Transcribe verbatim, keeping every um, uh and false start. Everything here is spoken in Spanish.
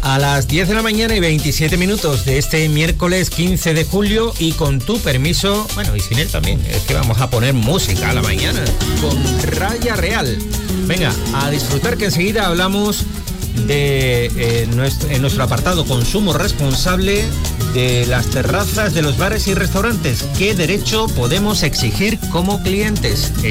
A las diez de la mañana y veintisiete minutos de este miércoles quince de julio, y con tu permiso, bueno, y sin él también, es que vamos a poner música a la mañana con Raya Real. Venga, a disfrutar, que enseguida hablamos de eh, nuestro, en nuestro apartado Consumo Responsable, de las terrazas de los bares y restaurantes. ¿Qué derecho podemos exigir como clientes?